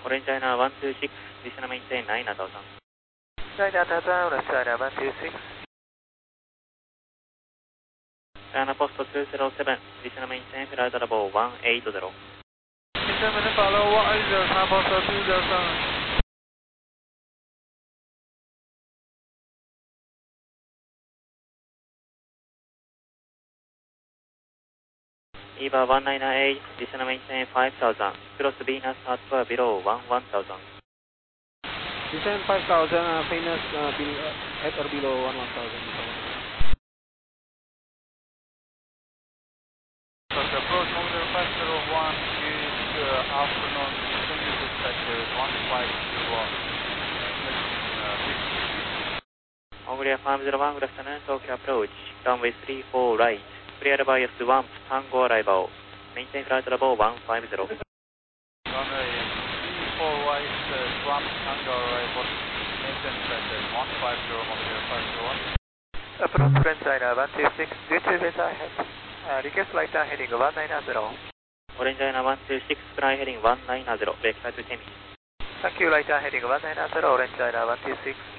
Orange China 126, descend maintain 9000. China Tata, Orange China 126. China Post 207, descend maintain flight level 180. Descend follow 180, China Post 207. EVA 1998, descend maintain 5000, cross Venus at below 1000. Descend 5000, Venus at or below 11,000. So the approach monitor 501 is afternoon descending dispatcher 1501. Mongolia 501, good afternoon, Tokyo approach, runway 34 right, cleared by S1, Tango arrival, maintain flight level 150. Runway 34 right, Swamp Tango arrival, maintain dispatcher 150, Mongolia 501. Approach French China 126, duty with ahead. Request flight heading 190. Orange China 126, fly heading 190, back to Temi. Thank you, light heading 190, Orange China 126.